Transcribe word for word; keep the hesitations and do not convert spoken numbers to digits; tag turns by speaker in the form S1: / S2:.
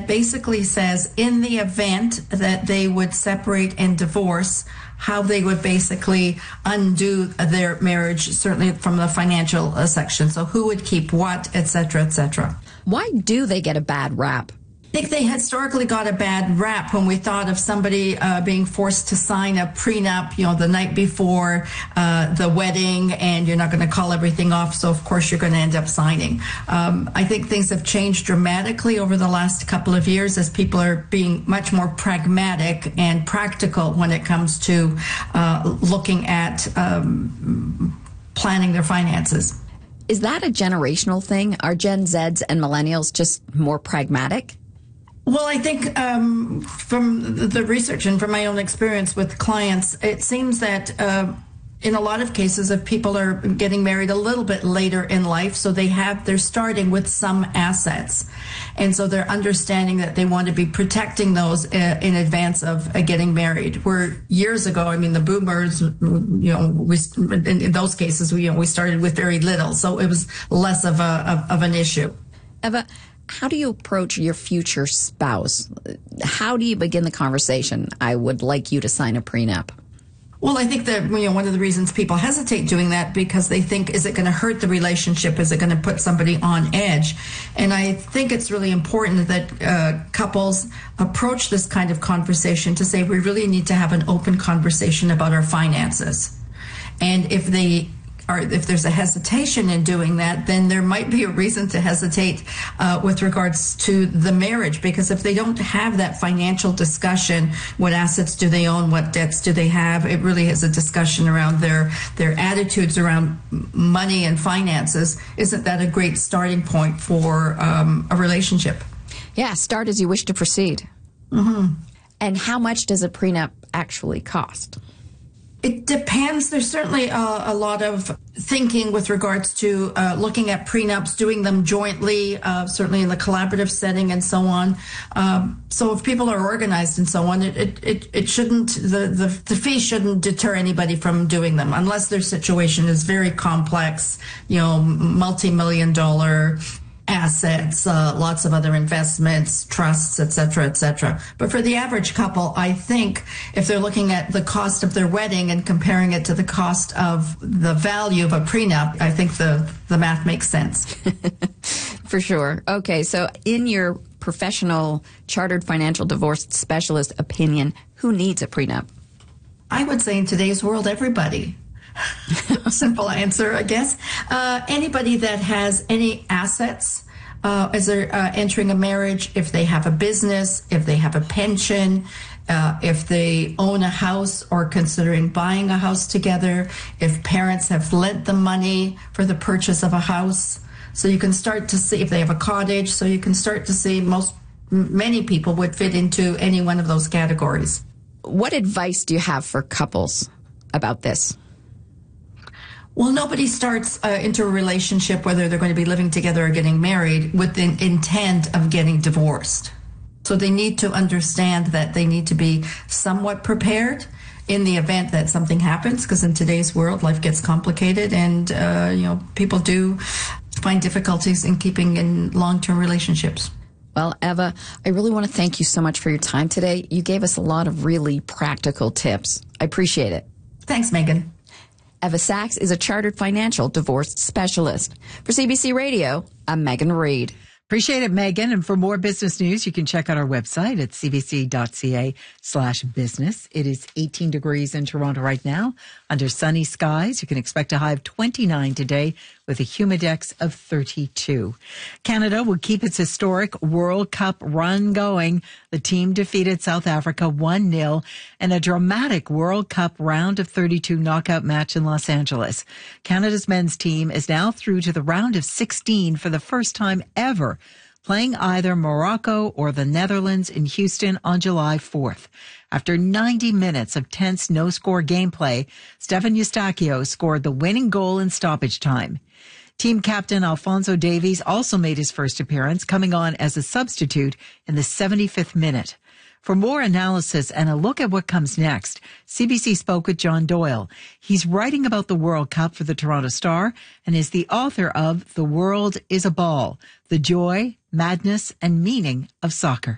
S1: basically says in the event that they would separate and divorce, how they would basically undo their marriage, certainly from the financial uh, section. So who would keep what, et cetera, et cetera.
S2: Why do they get a bad rap?
S1: I think they historically got a bad rap when we thought of somebody uh, being forced to sign a prenup, you know, the night before uh, the wedding, and you're not going to call everything off, so of course you're going to end up signing. Um, I think things have changed dramatically over the last couple of years as people are being much more pragmatic and practical when it comes to uh, looking at um, planning their finances.
S2: Is that a generational thing? Are Gen Zs and millennials just more pragmatic?
S1: Well, I think um, from the research and from my own experience with clients, it seems that uh, in a lot of cases, if people are getting married a little bit later in life, so they have, they're starting with some assets. And so they're understanding that they want to be protecting those uh, in advance of uh, getting married. Where years ago, I mean, the boomers, you know, we, in, in those cases, we, you know, we started with very little. So it was less of a, of, of an issue.
S2: Eva, how do you approach your future spouse? How do you begin the conversation? I would like you to sign a prenup.
S1: Well, I think that, you know, one of the reasons people hesitate doing that because they think, is it going to hurt the relationship? Is it going to put somebody on edge? And I think it's really important that uh, couples approach this kind of conversation to say, we really need to have an open conversation about our finances. And if they or if there's a hesitation in doing that, then there might be a reason to hesitate uh, with regards to the marriage. Because if they don't have that financial discussion, what assets do they own, what debts do they have, it really is a discussion around their, their attitudes around money and finances. Isn't that a great starting point for um, a relationship?
S2: Yeah, start as you wish to proceed.
S1: Mm-hmm.
S2: And how much does a prenup actually cost?
S1: It depends. There's certainly a, a lot of thinking with regards to uh, looking at prenups, doing them jointly, uh, certainly in the collaborative setting and so on. Um, so if people are organized and so on, it it, it, it shouldn't, the, the, the fee shouldn't deter anybody from doing them unless their situation is very complex, you know, multi-million dollar assets, uh, lots of other investments, trusts, et cetera, et cetera. But for the average couple, I think if they're looking at the cost of their wedding and comparing it to the cost of the value of a prenup, I think the, the math makes sense.
S2: For sure. Okay, so in your professional chartered financial divorce specialist opinion, who needs a prenup?
S1: I would say in today's world, everybody. Simple answer, I guess. Uh, anybody that has any assets uh, as they're uh, entering a marriage, if they have a business, if they have a pension, uh, if they own a house or considering buying a house together, if parents have lent them money for the purchase of a house. So you can start to see if they have a cottage. So you can start to see most, many people would fit into any one of those categories.
S2: What advice do you have for couples about this?
S1: Well, nobody starts uh, into a relationship, whether they're going to be living together or getting married, with the intent of getting divorced. So they need to understand that they need to be somewhat prepared in the event that something happens, because in today's world, life gets complicated, and uh, you know, people do find difficulties in keeping in long-term relationships.
S2: Well, Eva, I really want to thank you so much for your time today. You gave us a lot of really practical tips. I appreciate it.
S1: Thanks, Megan.
S2: Eva Sachs is a chartered financial divorce specialist. For C B C Radio, I'm Megan Reid.
S3: Appreciate it, Megan. And for more business news, you can check out our website at cbc.ca slash business. It is eighteen degrees in Toronto right now under sunny skies. You can expect a high of twenty-nine today with a humidex of thirty-two. Canada will keep its historic World Cup run going. The team defeated South Africa one nil in a dramatic World Cup round of thirty-two knockout match in Los Angeles. Canada's men's team is now through to the round of sixteen for the first time ever, playing either Morocco or the Netherlands in Houston on July fourth. After ninety minutes of tense no-score gameplay, Stefan Eustáquio scored the winning goal in stoppage time. Team captain Alphonso Davies also made his first appearance, coming on as a substitute in the seventy-fifth minute. For more analysis and a look at what comes next, C B C spoke with John Doyle. He's writing about the World Cup for the Toronto Star and is the author of The World is a Ball, The Joy, Madness, and Meaning of Soccer.